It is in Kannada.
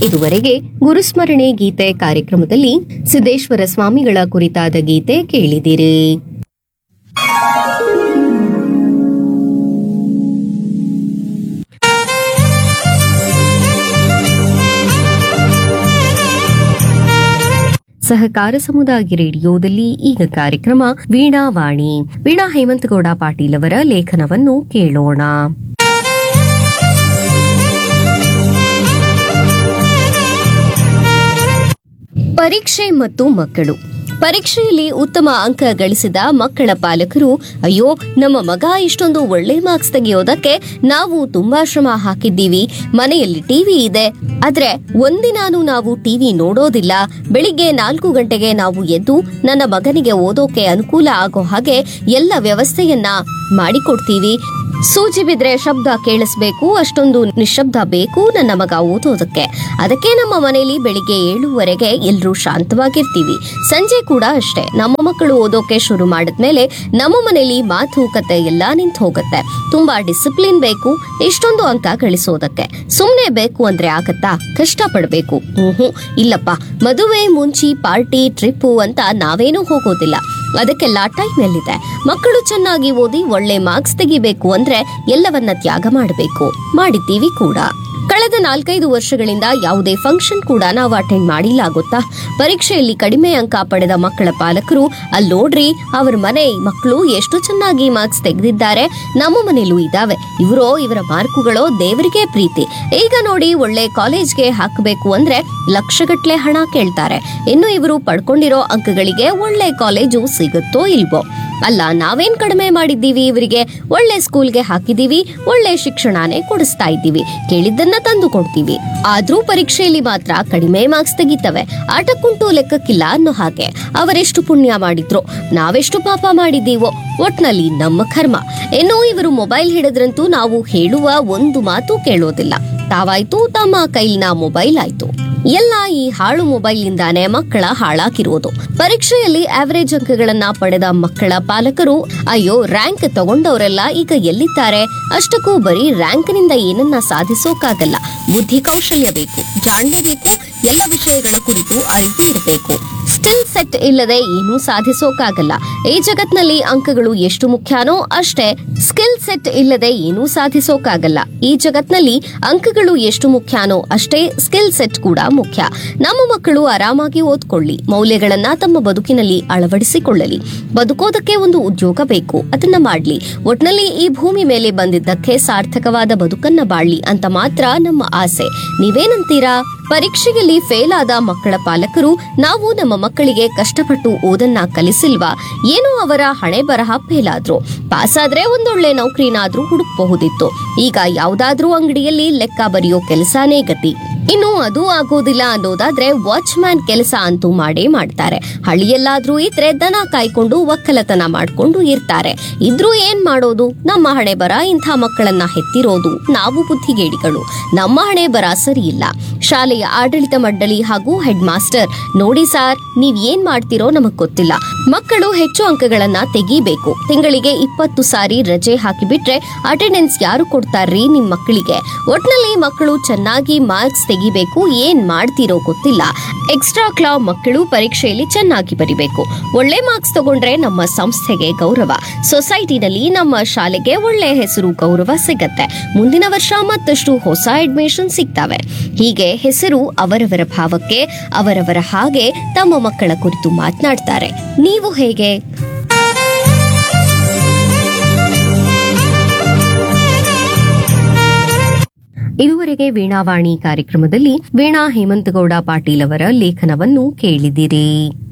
ಇದುವರೆಗೆ ಗುರುಸ್ಮರಣೆ ಗೀತೆ ಕಾರ್ಯಕ್ರಮದಲ್ಲಿ ಸಿದ್ದೇಶ್ವರ ಸ್ವಾಮಿಗಳ ಕುರಿತಾದ ಗೀತೆ ಕೇಳಿದಿರಿ. ಸಹಕಾರ ಸಮುದಾಯ ರೇಡಿಯೋದಲ್ಲಿ ಈಗ ಕಾರ್ಯಕ್ರಮ ವೀಣಾವಾಣಿ. ವೀಣಾ ಹೇಮಂತಗೌಡ ಪಾಟೀಲ್ ಅವರ ಲೇಖನವನ್ನು ಕೇಳೋಣ. ಪರೀಕ್ಷೆ ಮತ್ತು ಮಕ್ಕಳು. ಪರೀಕ್ಷೆಯಲ್ಲಿ ಉತ್ತಮ ಅಂಕ ಗಳಿಸಿದ ಮಕ್ಕಳ ಪಾಲಕರು, ಅಯ್ಯೋ ನಮ್ಮ ಮಗ ಇಷ್ಟೊಂದು ಒಳ್ಳೆ ಮಾರ್ಕ್ಸ್ ತೆಗೆಯೋದಕ್ಕೆ ನಾವು ತುಂಬಾ ಶ್ರಮ ಹಾಕಿದ್ದೀವಿ, ಮನೆಯಲ್ಲಿ ಟಿವಿ ಇದೆ, ಆದ್ರೆ ಒಂದಿನಾನು ನಾವು ಟಿವಿ ನೋಡೋದಿಲ್ಲ, ಬೆಳಿಗ್ಗೆ 4 ಗಂಟೆಗೆ ನಾವು ಎದ್ದು ನನ್ನ ಮಗನಿಗೆ ಓದೋಕೆ ಅನುಕೂಲ ಆಗೋ ಹಾಗೆ ಎಲ್ಲ ವ್ಯವಸ್ಥೆಯನ್ನ ಮಾಡಿಕೊಡ್ತೀವಿ, ಸೂಜಿ ಬಿದ್ರೆ ಶಬ್ದ ಕೇಳಿಸ್ಬೇಕು, ಅಷ್ಟೊಂದು ನಿಶ್ಶಬ್ದ ಬೇಕು ನನ್ನ ಮಗ ಓದೋದಕ್ಕೆ, ಅದಕ್ಕೆ ನಮ್ಮ ಮನೆಯಲ್ಲಿ ಬೆಳಿಗ್ಗೆ 7ವರೆಗೆ ಎಲ್ಲರೂ ಶಾಂತವಾಗಿರ್ತೀವಿ, ಸಂಜೆ ಕೂಡ ಅಷ್ಟೇ ನಮ್ಮ ಮಕ್ಕಳು ಓದೋಕೆ ಶುರು ಮಾಡಿದ್ಮೇಲೆ ನಮ್ಮ ಮನೆಯಲ್ಲಿ ಮಾತುಕತೆ ಎಲ್ಲ ನಿಂತು ಹೋಗುತ್ತೆ, ತುಂಬಾ ಡಿಸಿಪ್ಲಿನ್ ಬೇಕು ಇಷ್ಟೊಂದು ಅಂಕ ಗಳಿಸೋದಕ್ಕೆ, ಸುಮ್ನೆ ಬೇಕು ಅಂದ್ರೆ ಆಗತ್ತಾ, ಕಷ್ಟ ಪಡ್ಬೇಕು, ಇಲ್ಲಪ್ಪ ಮದುವೆ ಮುಂಚಿ ಪಾರ್ಟಿ ಟ್ರಿಪ್ಪು ಅಂತ ನಾವೇನೂ ಹೋಗೋದಿಲ್ಲ, ಅದಕ್ಕೆಲ್ಲ ಟೈಮ್ ಎಲ್ಲಿದೆ, ಮಕ್ಕಳು ಚೆನ್ನಾಗಿ ಓದಿ ಒಳ್ಳೆ ಮಾರ್ಕ್ಸ್ ತೆಗಿಬೇಕು ಅಂದ್ರೆ ಎಲ್ಲವನ್ನ ತ್ಯಾಗ ಮಾಡಬೇಕು, ಮಾಡಿದ್ದೀವಿ ಕೂಡ. ಕಳೆದ 4-5 ವರ್ಷಗಳಿಂದ ಯಾವುದೇ ಫಂಕ್ಷನ್ ಕೂಡ ನಾವು ಅಟೆಂಡ್ ಮಾಡಿಲ್ಲ ಗೊತ್ತಾ. ಪರೀಕ್ಷೆಯಲ್ಲಿ ಕಡಿಮೆ ಅಂಕ ಪಡೆದ ಮಕ್ಕಳ ಪಾಲಕರು, ಅಲ್ಲಿ ನೋಡ್ರಿ ಅವರ ಮನೆ ಮಕ್ಕಳು ಎಷ್ಟು ಚೆನ್ನಾಗಿ ಮಾರ್ಕ್ಸ್ ತೆಗೆದಿದ್ದಾರೆ, ನಮ್ಮ ಮನೆಯಲ್ಲೂ ಇದಾವೆ, ಇವರ ಮಾರ್ಕುಗಳೋ ದೇವರಿಗೆ ಪ್ರೀತಿ, ಈಗ ನೋಡಿ ಒಳ್ಳೆ ಕಾಲೇಜ್ಗೆ ಹಾಕಬೇಕು ಅಂದ್ರೆ ಲಕ್ಷಗಟ್ಲೆ ಹಣ ಕೇಳ್ತಾರೆ, ಇನ್ನು ಇವರು ಪಡ್ಕೊಂಡಿರೋ ಅಂಕಗಳಿಗೆ ಒಳ್ಳೆ ಕಾಲೇಜು ಸಿಗುತ್ತೋ ಇಲ್ವೋ. ಅಲ್ಲ ನಾವೇನ್ ಕಡಿಮೆ ಮಾಡಿದ್ದೀವಿ, ಇವರಿಗೆ ಒಳ್ಳೆ ಸ್ಕೂಲ್ಗೆ ಹಾಕಿದೀವಿ, ಒಳ್ಳೆ ಶಿಕ್ಷಣನೇ ಕೊಡಿಸ್ತಾ ಇದ್ದೀವಿ, ಕೇಳಿದ್ದನ್ನ ತಂದು ಕೊಡ್ತೀವಿ, ಆದ್ರೂ ಪರೀಕ್ಷೆಯಲ್ಲಿ ಮಾತ್ರ ಕಡಿಮೆ ಮಾರ್ಕ್ಸ್ ತೆಗಿತವೆ, ಆಟಕ್ಕುಂಟು ಲೆಕ್ಕಕ್ಕಿಲ್ಲ ಅನ್ನೋ ಹಾಗೆ. ಅವರೆಷ್ಟು ಪುಣ್ಯ ಮಾಡಿದ್ರು, ನಾವೆಷ್ಟು ಪಾಪ ಮಾಡಿದ್ದೀವೋ, ಒಟ್ನಲ್ಲಿ ನಮ್ಮ ಕರ್ಮ. ಇನ್ನು ಇವರು ಮೊಬೈಲ್ ಹಿಡಿದ್ರಂತೂ ನಾವು ಹೇಳುವ ಒಂದು ಮಾತು ಕೇಳೋದಿಲ್ಲ, ತಾವಾಯ್ತು ತಮ್ಮ ಕೈಲಿನ ಮೊಬೈಲ್ ಆಯ್ತು. ಎಲ್ಲ ಈ ಹಾಳು ಮೊಬೈಲ್ ಇಂದಾನೆ ಮಕ್ಕಳ ಹಾಳಾಗಿರೋದು. ಪರೀಕ್ಷೆಯಲ್ಲಿ ಆವರೇಜ್ ಅಂಕಗಳನ್ನ ಪಡೆದ ಮಕ್ಕಳ ಪಾಲಕರು, ಅಯ್ಯೋ ರ್ಯಾಂಕ್ ತಗೊಂಡವರೆಲ್ಲ ಈಗ ಎಲ್ಲಿದ್ದಾರೆ, ಅಷ್ಟಕ್ಕೂ ಬರೀ ರ್ಯಾಂಕ್ನಿಂದ ಏನನ್ನ ಸಾಧಿಸೋಕಾಗಲ್ಲ, ಬುದ್ಧಿ ಕೌಶಲ್ಯ ಬೇಕು, ಜಾಣ್ಮೆ ಬೇಕು, ಎಲ್ಲ ವಿಷಯಗಳ ಕುರಿತು ಅರಿವು ಇರಬೇಕು. ಸ್ಟಿಲ್ ಸೆಟ್ ಇಲ್ಲದೆ ಏನೂ ಸಾಧಿಸೋಕಾಗಲ್ಲ. ಈ ಜಗತ್ನಲ್ಲಿ ಅಂಕಗಳು ಎಷ್ಟು ಮುಖ್ಯನೋ ಅಷ್ಟೇ ಸ್ಕಿಲ್ ಸೆಟ್ ಇಲ್ಲದೆ ಏನೂ ಸಾಧಿಸೋಕಾಗಲ್ಲ. ಈ ಜಗತ್ನಲ್ಲಿ ಅಂಕಗಳು ಎಷ್ಟು ಮುಖ್ಯನೋ ಅಷ್ಟೇ ಸ್ಕಿಲ್ ಸೆಟ್ ಕೂಡ ಮುಖ್ಯ. ನಮ್ಮ ಮಕ್ಕಳು ಆರಾಮಾಗಿ ಓದ್ಕೊಳ್ಳಿ, ಮೌಲ್ಯಗಳನ್ನ ತಮ್ಮ ಬದುಕಿನಲ್ಲಿ ಅಳವಡಿಸಿಕೊಳ್ಳಲಿ, ಬದುಕೋದಕ್ಕೆ ಒಂದು ಉದ್ಯೋಗ ಬೇಕು, ಅದನ್ನ ಮಾಡ್ಲಿ, ಒಟ್ನಲ್ಲಿ ಈ ಭೂಮಿ ಮೇಲೆ ಬಂದಿದ್ದಕ್ಕೆ ಸಾರ್ಥಕವಾದ ಬದುಕನ್ನ ಬಾಳ್ಲಿ ಅಂತ ಮಾತ್ರ ನಮ್ಮ ಆಸೆ. ನೀವೇನಂತೀರಾ? ಪರೀಕ್ಷೆಯಲ್ಲಿ ಫೇಲ್ ಆದ ಮಕ್ಕಳ ಪಾಲಕರು, ನಾವು ನಮ್ಮ ಮಕ್ಕಳಿಗೆ ಕಷ್ಟಪಟ್ಟು ಓದನ್ನ ಕಲಿಸಿಲ್ವಾ, ಏನೋ ಅವರ ಹಣೆ ಬರಹ ಫೇಲ್ ಆದ್ರು, ಪಾಸ್ ಆದ್ರೆ ಒಂದೊಳ್ಳೆ ನೌಕರಿನಾದ್ರೂ ಹುಡುಕಬಹುದಿತ್ತು, ಈಗ ಯಾವ್ದಾದ್ರೂ ಅಂಗಡಿಯಲ್ಲಿ ಲೆಕ್ಕ ಬರೆಯೋ ಕೆಲಸನೇ ಗತಿ, ಇನ್ನು ಅದು ಆಗೋದಿಲ್ಲ ಅನ್ನೋದಾದ್ರೆ ವಾಚ್ಮ್ಯಾನ್ ಕೆಲಸ ಅಂತೂ ಮಾಡೇ ಮಾಡ್ತಾರೆ, ಹಳ್ಳಿಯಲ್ಲಾದ್ರೂ ಇದ್ರೆ ದನ ಕಾಯ್ಕೊಂಡು ಒಕ್ಕಲತನ ಮಾಡ್ಕೊಂಡು ಇರ್ತಾರೆ, ಇದ್ರೂ ಏನ್ ಮಾಡೋದು, ನಮ್ಮ ಹಣೆ ಬರ ಇಂಥ ಮಕ್ಕಳನ್ನ ಹೆತ್ತಿರೋದು ನಾವು ಬುದ್ಧಿಗೇಡಿಗಳು, ನಮ್ಮ ಹಣೆ ಬರ ಸರಿ ಇಲ್ಲ. ಶಾಲೆಯ ಆಡಳಿತ ಮಂಡಳಿ ಹಾಗೂ ಹೆಡ್ ಮಾಸ್ಟರ್, ನೋಡಿ ಸಾರ್ ನೀವ್ ಏನ್ ಮಾಡ್ತಿರೋ ನಮಗ್ ಗೊತ್ತಿಲ್ಲ, ಮಕ್ಕಳು ಹೆಚ್ಚು ಅಂಕಗಳನ್ನ ತೆಗಿಬೇಕು, ತಿಂಗಳಿಗೆ 20 ಸಾರಿ ರಜೆ ಹಾಕಿಬಿಟ್ರೆ ಅಟೆಂಡೆನ್ಸ್ ಯಾರು ಕೊಡ್ತಾರ್ರಿ ನಿಮ್ ಮಕ್ಕಳಿಗೆ, ಒಟ್ನಲ್ಲಿ ಮಕ್ಕಳು ಚೆನ್ನಾಗಿ ಮಾರ್ಕ್ಸ್ ತೆಗಿಬೇಕು, ಏನ್ ಮಾಡ್ತಿರೋ ಗೊತ್ತಿಲ್ಲ. ಎಕ್ಸ್ಟ್ರಾ ಕ್ಲಾ ಮಕ್ಕಳು ಪರೀಕ್ಷೆಯಲ್ಲಿ ಚೆನ್ನಾಗಿ ಬರಿಬೇಕು, ಒಳ್ಳೆ ಮಾರ್ಕ್ಸ್ ತಗೊಂಡ್ರೆ ನಮ್ಮ ಸಂಸ್ಥೆಗೆ ಗೌರವ, ಸೊಸೈಟಿನಲ್ಲಿ ನಮ್ಮ ಶಾಲೆಗೆ ಒಳ್ಳೆ ಹೆಸರು ಗೌರವ ಸಿಗತ್ತೆ, ಮುಂದಿನ ವರ್ಷ ಮತ್ತಷ್ಟು ಹೊಸ ಅಡ್ಮಿಷನ್ ಸಿಗ್ತವೆ. ಹೀಗೆ ಹೆಸರು ಅವರವರ ಭಾವಕ್ಕೆ ಅವರವರ ಹಾಗೆ ತಮ್ಮ ಮಕ್ಕಳ ಕುರಿತು ಮಾತನಾಡ್ತಾರೆ. ನೀವು ಹೇಗೆ? ಇದುವರೆಗೆ ವೀಣಾವಾಣಿ ಕಾರ್ಯಕ್ರಮದಲ್ಲಿ ವೀಣಾ ಹೇಮಂತಗೌಡ ಪಾಟೀಲ್ ಅವರ ಲೇಖನವನ್ನು ಕೇಳಿದಿರಿ.